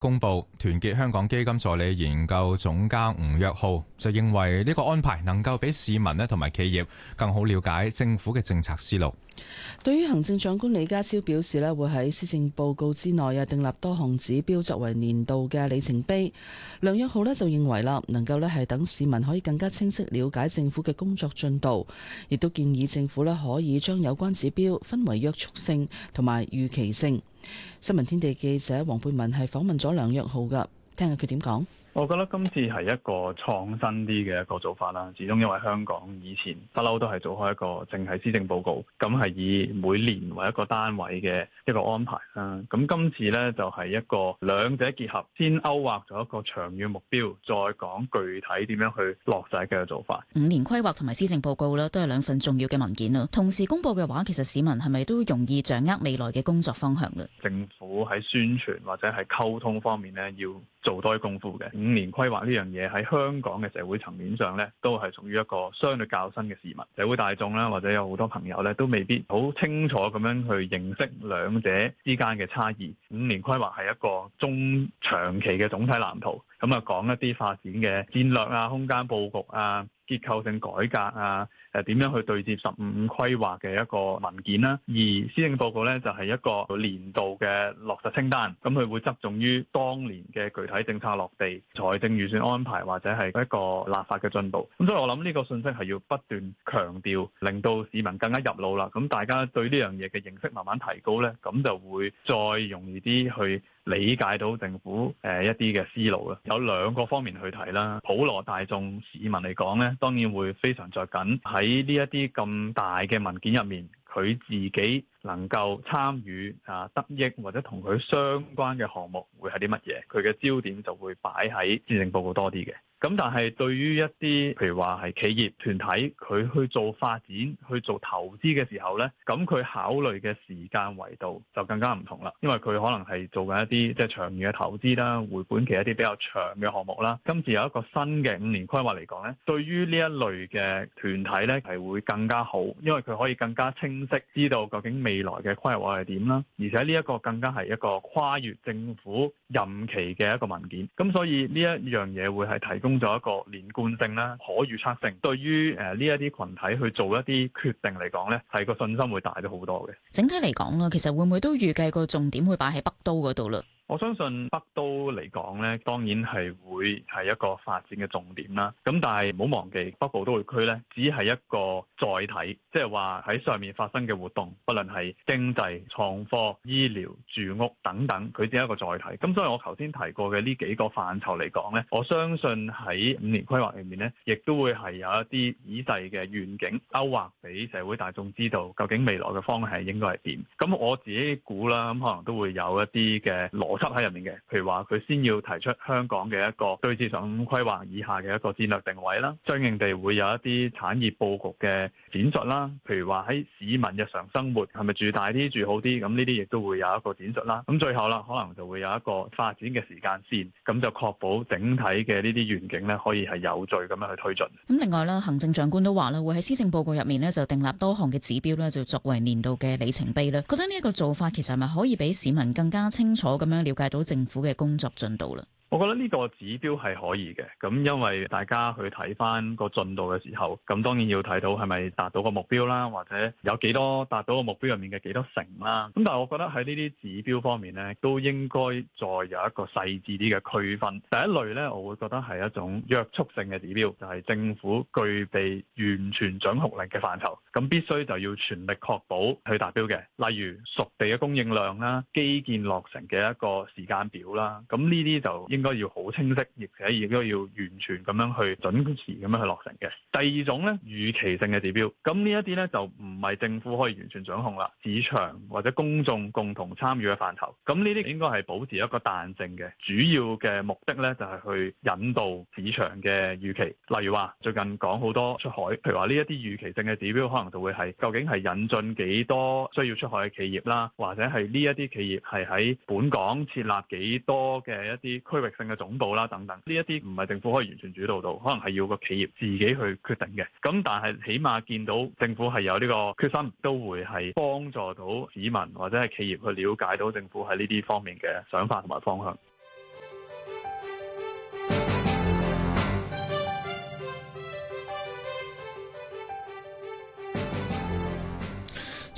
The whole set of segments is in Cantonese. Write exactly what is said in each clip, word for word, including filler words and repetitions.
公佈，團結香港基金助理研究總監吳約浩就認為呢個安排能夠俾市民咧同埋企業更好了解政府嘅政策思路。 對於行政長官李家超表示咧，會喺施政報告之內啊訂立多項指標作為年度嘅里程碑。梁約浩咧就認為啦，能夠咧係等市民可以更加清晰了解政府嘅工作進度，亦都建議政府咧可以將有關指標分為約束性同埋預期性。新聞天地記者黃貝文係訪問咗梁約浩噶，聽下佢點講。 我覺得今次係一個創新啲嘅一個做法啦。始終因為香港以前不嬲都係做開一個淨係施政報告，咁係以每年為一個單位嘅一個安排啦。咁今次呢，就係一個兩者結合，先勾畫咗一個長遠目標，再講具體點樣去落實嘅做法。 五年規劃同埋施政報告呢，都係兩份重要嘅文件啦。同時公佈嘅話，其實市民係咪都容易掌握未來嘅工作方向呢？ 政府喺宣傳或者係溝通方面呢，要做多啲功夫嘅。五年規劃呢樣嘢喺香港嘅社會層面上咧，都係屬於一個相對較新嘅市民，社會大眾啦，或者有好多朋友咧，都未必好清楚咁樣去認識兩者之間嘅差異。五年規劃係一個中長期嘅總體藍圖，咁啊講一啲發展嘅戰略啊、空間佈局啊、結構性改革啊，誒點樣去對接十五五規劃嘅一個文件啦。而施政報告咧就係一個年度嘅落實清單，咁佢會側重於當年嘅具體政策落地、財政預算安排或者係一個立法嘅進度。咁所以我諗呢個信息係要不斷強調，令到市民更加入腦啦。咁大家對呢樣嘢嘅認識慢慢提高咧，咁就會再容易啲去理解到政府誒一啲嘅思路啦。有兩個方面去睇啦。普羅大眾市民嚟講咧，當然會非常着緊喺呢一啲咁大嘅文件入面，佢自己能夠參與啊得益或者同佢相關嘅項目會係啲乜嘢，佢嘅焦點就會擺喺施政報告多啲嘅。咁但係對於一啲譬如話係企業團體，佢去做發展、去做投資嘅時候呢，咁佢考慮嘅時間維度就更加唔同啦。因為佢可能係做緊一啲即係長遠嘅投資啦，回本期一啲比較長嘅項目啦。今次有一個新嘅五年規劃嚟講呢，對於呢一類嘅團體呢係會更加好，因為佢可以更加清晰知道究竟未來嘅規劃係點啦。而且呢一個更加係一個跨越政府任期嘅一個文件。咁所以呢一樣嘢會係提供咗一個連貫性啦、可預測性，對於誒呢一啲群體去做一啲決定嚟講咧，係個信心會大咗好多嘅。 整體嚟講啦，其實會唔會都預計個重點會擺喺北都嗰度啦？ 我相信北都嚟講咧，當然係會係一個發展嘅重點啦。咁但係唔好忘記北部都會區咧，只係一個載體，即係話喺上面發生嘅活動，不論係經濟、創科、醫療、住屋等等，佢只係一個載體。咁所以我頭先提過嘅呢幾個範疇嚟講咧，我相信喺五年規劃裏面咧，亦都會係有一啲仔細嘅願景勾畫俾社會大眾知道，究竟未來嘅方向係應該係點。咁我自己估啦，咁可能都會有一啲嘅邏輯喺入面嘅，譬如話佢先要提出香港嘅一個對接十五五規劃以下嘅一個戰略定位啦，相應地會有一啲產業佈局嘅展述啦，譬如話喺市民日常生活係咪住大啲住好啲，咁呢啲亦都會有一個展述啦。咁最後啦，可能就會有一個發展嘅時間線，咁就確保整體嘅呢啲願景咧可以係有序咁樣去推進。 咁另外啦，行政長官都話啦，會喺施政報告入面咧就訂立多項嘅指標咧，就作為年度嘅里程碑咧。覺得呢一個做法其實係咪可以俾市民更加清楚咁樣了解到政府嘅工作進度啦？ 我覺得呢個指標係可以嘅，咁因為大家去睇翻個進度嘅時候，咁當然要睇到係咪達到個目標啦，或者有幾多達到個目標入面嘅幾多成啦。咁但係我覺得喺呢啲指標方面呢，都應該再有一個細緻啲嘅區分。第一類呢，我會覺得係一種約束性嘅指標，就係政府具備完全準確力嘅範疇，咁必須就要全力確保去達標嘅。例如熟地嘅供應量啦、基建落成嘅一個時間表啦，咁呢啲就應應該要好清晰，而且亦都要完全咁樣去準時咁樣去落成嘅。第二種咧，預期性嘅指標，咁呢一啲咧就唔係政府可以完全掌控啦，市場或者公眾共同參與嘅範疇。咁呢啲應該係保持一個彈性嘅，主要嘅目的咧就係去引導市場嘅預期。例如話最近講好多出海，譬如話呢一啲預期性嘅指標，可能就會係究竟係引進幾多需要出海嘅企業啦，或者係呢一啲企業係喺本港設立幾多嘅一啲區域性嘅總部啦，等等，呢一啲唔係政府可以完全主導到，可能係要個企業自己去決定嘅。咁但係起碼見到政府係有呢個決心，都會係幫助到市民或者係企業去了解到政府喺呢啲方面嘅想法同埋方向。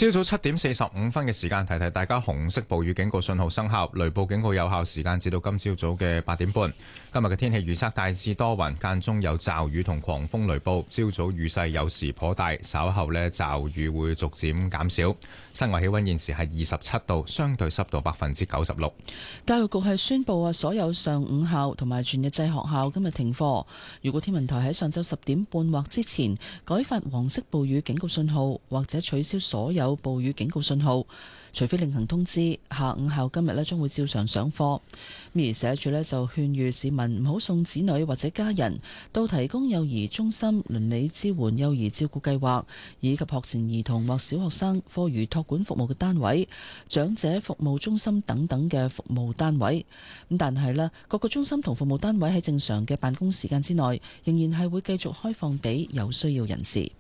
朝早七點四十五分嘅時間，提提大家紅色暴雨警告信號生效，雷暴警告有效時間至到今朝早嘅八點半。今日嘅天氣預測大致多雲，間中有驟雨同狂風雷暴，朝早雨勢有時頗大，稍後呢驟雨會逐漸減少。室外氣溫現時係二十七度，相對濕度百分之九十六。 教育局係宣布啊，所有上午校同埋全日制學校今日停課。如果天文台喺上晝十點半或之前改發黃色暴雨警告信號，或者取消所有有暴雨警告信號，除非另行通知，下午校今日咧將會照常上課。而社署咧就勸喻市民唔好送子女或者家人到提供幼兒中心、鄰里支援幼兒照顧計劃以及學前兒童或小學生課餘託管服務嘅單位、長者服務中心等等嘅服務單位。咁但係咧，各個中心同服務單位喺正常嘅辦公時間之內，仍然係會繼續開放俾有需要人士。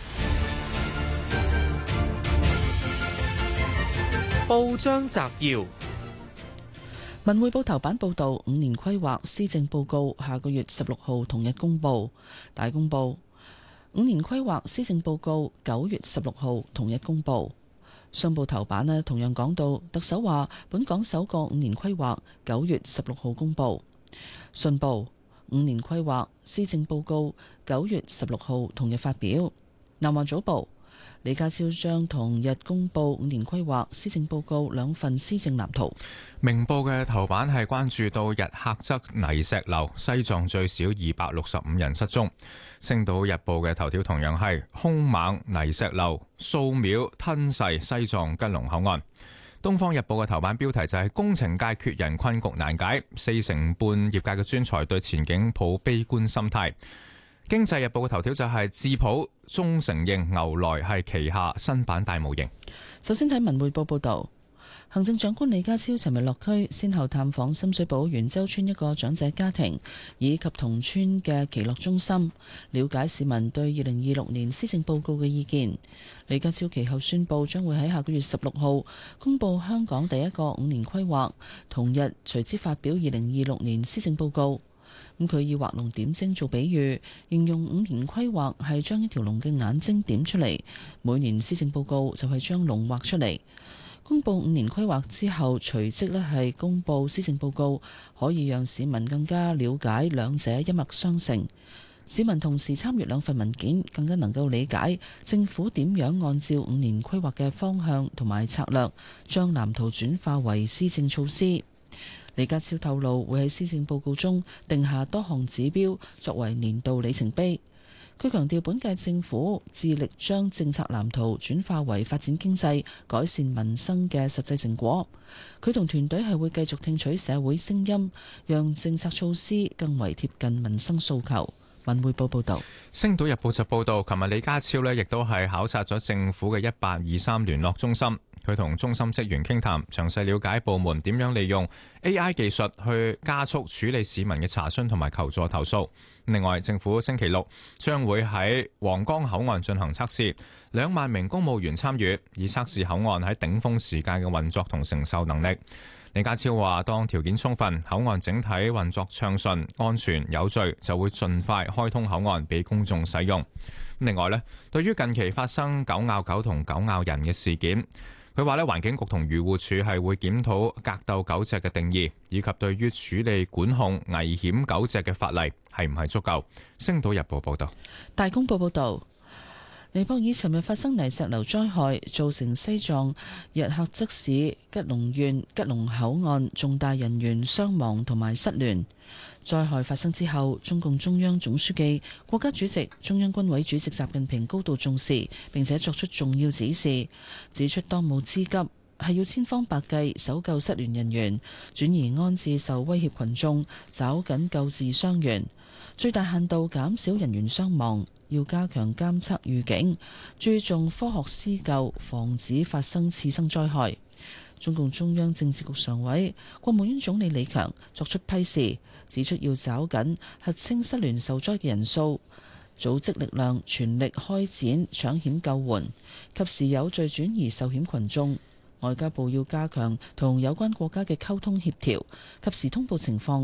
報章摘要： 文匯報頭版報道，五年規劃施政報告下個月十六號同日公布。大公報五年規劃施政報告九月十六號同日公布。商報頭版呢同樣講到，特首話本港首個五年規劃九月十六號公布。信報五年規劃施政報告九月十六號同日發表。南華早報李家超將同日公布五年規劃施政報告兩份施政藍圖。 明報嘅頭版係關注到日喀則泥石流，西藏最少二百六十五人失蹤。星島日報嘅頭條同樣係兇猛泥石流數秒吞噬西藏吉隆口岸。東方日報嘅頭版標題就係工程界缺人困局難解，四成半業界嘅專才對前景抱悲觀心態。經濟日報嘅頭條就係智普終承認牛來係旗下新版大模型。 首先睇文匯報報道，行政長官李家超尋日落區，先後探訪深水埗元洲村一個長者家庭，以及同村嘅耆樂中心，了解市民對二零二六年施政報告嘅意見。李家超其後宣布，將會喺下個月十六號公布香港第一個五年規劃，同日隨之發表二零二六年施政報告。咁佢以畫龍點睛做比喻，形容五年規劃係將一條龍嘅眼睛點出嚟，每年施政報告就係將龍畫出嚟。公布五年規劃之後，隨即咧係公布施政報告，可以讓市民更加了解兩者一脈相承。市民同時參閱兩份文件，更加能夠理解政府點樣按照五年規劃嘅方向同埋策略，將藍圖轉化為施政措施。李家超透露，會喺施政報告中定下多項指標，作為年度里程碑。佢強調，本屆政府致力將政策藍圖轉化為發展經濟、改善民生嘅實際成果。佢同團隊係會繼續聽取社會聲音，讓政策措施更為貼近民生訴求。文匯報報道。 星島日報就報道，琴日李家超呢亦都係考察咗政府嘅一八二三聯絡中心。佢同中心職員傾談，詳細了解部門點樣利用 A I 技術去加速處理市民嘅查詢同埋求助投訴。另外，政府星期六將會喺皇崗口岸進行測試，兩萬名公務員參與，以測試口岸喺頂峰時間嘅運作同承受能力。李家超話，當條件充分，口岸整體運作暢順、安全有序，就會盡快開通口岸俾公眾使用。另外呢，對於近期發生狗咬狗同狗咬人嘅事件，佢話咧，環境局同漁護署係會檢討格鬥狗隻嘅定義，以及對於處理管控危險狗隻嘅法例係唔係足夠。星島日報報道。 大公報報道，尼泊爾尋日發生泥石流災害，造成西藏日喀則市吉隆縣吉隆口岸重大人員傷亡同埋失聯。災害發生之後，中共中央總書記、國家主席、中央軍委主席習近平高度重視，並且作出重要指示，指出當務之急係要千方百計搜救失聯人員，轉移安置受威脅群眾，抓緊救治傷員，最大限度減少人員傷亡。要加強監測預警，注重科學施救，防止發生次生災害。中共中央政治局常委、國務院總理李強作出批示，指出要抓緊核清失聯受災嘅人數，組織力量全力開展搶險救援，及時有序轉移受險群眾。外交部要加強同有關國家嘅溝通協調，及時通報情況，